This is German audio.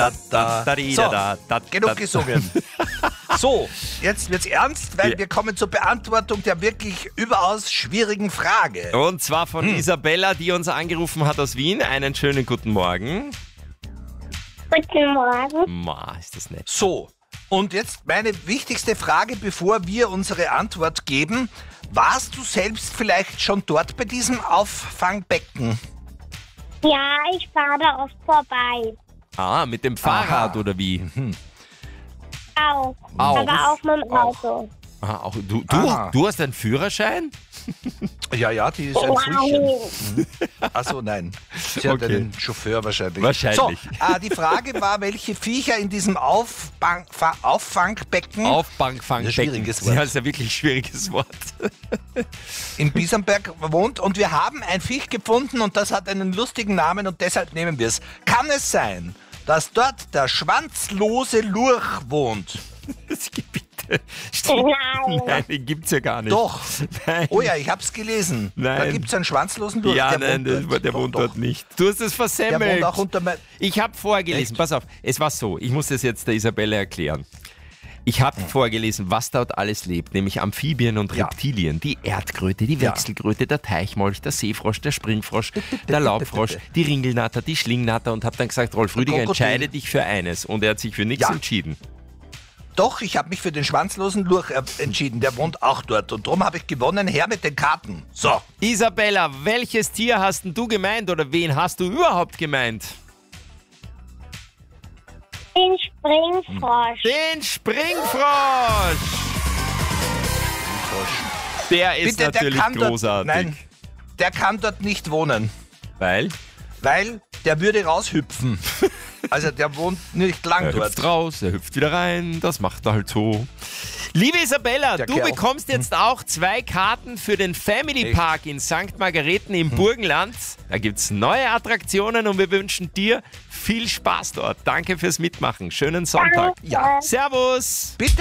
Genug gesungen. So, jetzt wird's ernst, weil wir kommen zur Beantwortung der wirklich überaus schwierigen Frage. Und zwar von Isabella, die uns angerufen hat aus Wien. Einen schönen guten Morgen. Guten Morgen. Ist das nett. So, und jetzt meine wichtigste Frage, bevor wir unsere Antwort geben. Warst du selbst vielleicht schon dort bei diesem Auffangbecken? Ja, ich fahre da oft vorbei. Mit dem Fahrrad oder wie? Auch. Auch. Aber auch mit dem Auto. Auch du hast einen Führerschein? Ja, die ist ein Frühchen. Achso, nein. Sie hat einen Chauffeur wahrscheinlich. So, die Frage war, welche Viecher in diesem Auffangbecken... Auffangbecken. Schwieriges Wort. Ja, das ist ein wirklich schwieriges Wort. In Biesenberg wohnt. Und wir haben ein Viech gefunden und das hat einen lustigen Namen und deshalb nehmen wir es. Kann es sein, dass dort der schwanzlose Lurch wohnt? Nein, den gibt's ja gar nicht. Doch. Nein. Oh ja, ich hab's gelesen. Nein. Da gibt's einen schwanzlosen Lurch. Ja, der wohnt dort nicht. Du hast es versemmelt. Der wohnt auch unter Ich habe vorgelesen, pass auf, es war so, ich muss das jetzt der Isabelle erklären. Ich habe vorgelesen, was dort alles lebt, nämlich Amphibien und Reptilien. Die Erdkröte, die Wechselkröte, der Teichmolch, der Seefrosch, der Springfrosch, der Laubfrosch, die Ringelnatter, die Schlingnatter und habe dann gesagt, Rolf Rüdiger, entscheide dich für eines. Und er hat sich für nichts entschieden. Doch, ich habe mich für den schwanzlosen Lurch entschieden. Der wohnt auch dort. Und darum habe ich gewonnen. Her mit den Karten. So. Isabella, welches Tier hast denn du gemeint oder wen hast du überhaupt gemeint? Den Springfrosch. Den Springfrosch! Der ist Bitte, natürlich der kann großartig. Nein, der kann dort nicht wohnen. Weil? Weil der würde raushüpfen. Also der wohnt nicht lang Er dort. hüpft raus, er hüpft wieder rein, das macht er halt so. Liebe Isabella, Der du Kerl. bekommst jetzt auch 2 Karten für den Family Park in St. Margareten im Burgenland. Da gibt's neue Attraktionen und wir wünschen dir viel Spaß dort. Danke fürs Mitmachen. Schönen Sonntag. Ja. Servus. Bitte